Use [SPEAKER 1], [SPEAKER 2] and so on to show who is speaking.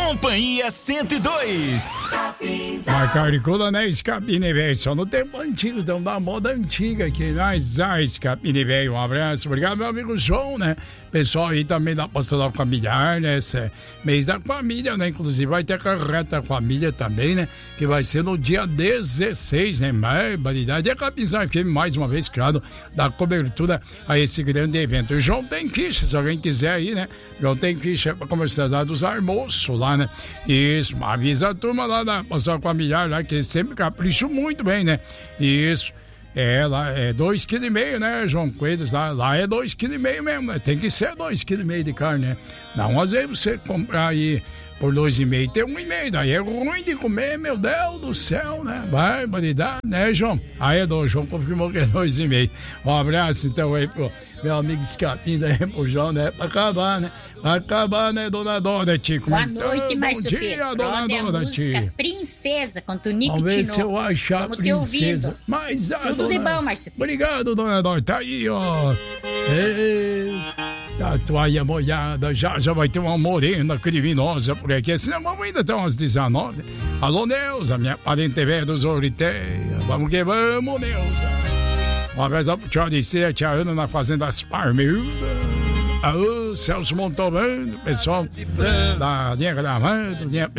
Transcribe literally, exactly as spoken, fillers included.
[SPEAKER 1] Companhia cento e dois.
[SPEAKER 2] Macaricula, né? Escapine, velho. Só no tempo antigo, então da moda antiga aqui. Nós, ah, Escapine, velho. Um abraço. Obrigado, meu amigo João, né? Pessoal aí também da Pastoral Familiar, né? Esse é mês da família, né? Inclusive vai ter a carreta família também, né? Que vai ser no dia dezesseis, né? Barbaridade. É capizar aqui mais uma vez, claro, da cobertura a esse grande evento. O João tem ficha, se alguém quiser aí, né? João tem ficha pra comercializar dos almoços lá, né? Isso, avisa a turma lá da Pastoral Familiar, lá, que eles sempre capricham muito bem, né? Isso. É, lá é dois quilos e meio, né, João Coelhos? Lá, lá é dois quilos e meio mesmo, né? Tem que ser dois quilos e meio de carne, né? Não, às vezes você comprar aí por dois e meio, tem um e meio, daí é ruim de comer, meu Deus do céu, né? Barbaridade, né, João? Aí é do João confirmou que é dois e meio. Um abraço, então, aí pro meu amigo Escapinho, aí pro João, né? Pra acabar, né? Pra acabar, né, dona Dona, Tico?
[SPEAKER 3] Boa noite, Márcio
[SPEAKER 2] Pedro. Bom dia, dona Dona,
[SPEAKER 3] música Princesa, com Tonico
[SPEAKER 2] Vamos ver
[SPEAKER 3] Tinoco.
[SPEAKER 2] se eu achar a princesa. Mas a
[SPEAKER 3] Tudo
[SPEAKER 2] dona...
[SPEAKER 3] de bom, Márcio Pedro.
[SPEAKER 2] Obrigado, dona Dona. Tá aí, ó. Ei, a toalha molhada. Já, já vai ter uma morena criminosa por aqui. Senão vamos ainda até umas dezenove. Alô, Neuza, minha parente velha dos Oriteia. Vamos que vamos, Neuza. Um abraço pro tio Odisseia, tia Ana na Fazenda das Parmildas. Alô, Celso Montalbano, pessoal da linha Gravando, linha